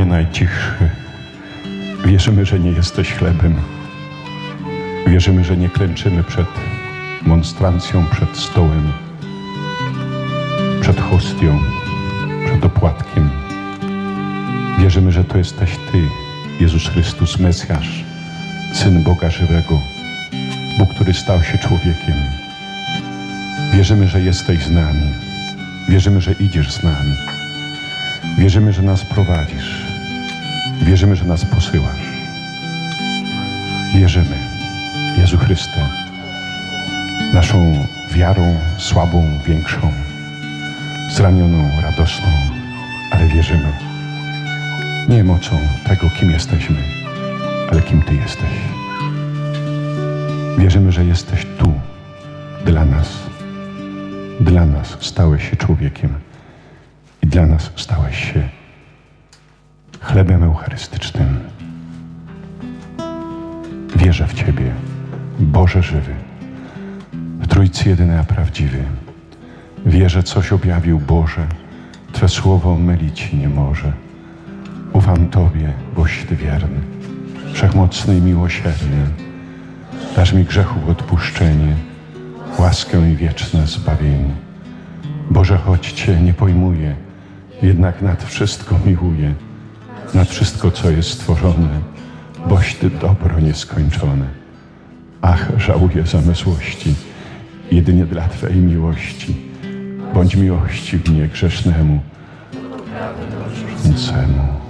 najcichszy, wierzymy, że nie jesteś chlebem. Wierzymy, że nie klęczymy przed monstrancją, przed stołem, przed hostią, przed opłatkiem. Wierzymy, że to jesteś Ty, Jezus Chrystus, Mesjasz, Syn Boga żywego, Bóg, który stał się człowiekiem. Wierzymy, że jesteś z nami. Wierzymy, że idziesz z nami. Wierzymy, że nas prowadzisz. Wierzymy, że nas posyłasz. Wierzymy, Jezu Chryste, naszą wiarą słabą, większą, zranioną, radosną, ale wierzymy. Nie mocą tego, kim jesteśmy, ale kim Ty jesteś. Wierzymy, że jesteś tu dla nas. Dla nas stałeś się człowiekiem i dla nas stałeś się chlebem eucharystycznym. Wierzę w Ciebie, Boże żywy, w Trójcy jedyny a prawdziwy. Wierzę, coś objawił Boże, Twe słowo mylić się nie może. Ufam Tobie, boś Ty wierny, wszechmocny i miłosierny. Dasz mi grzechów odpuszczenie, łaskę i wieczne zbawienie. Boże, choć Cię nie pojmuję, jednak nad wszystko miłuję, nad wszystko, co jest stworzone, boś Ty dobro nieskończone. Ach, żałuję zamysłości, jedynie dla Twej miłości. Bądź miłościw mnie grzesznemu, grzesznicemu.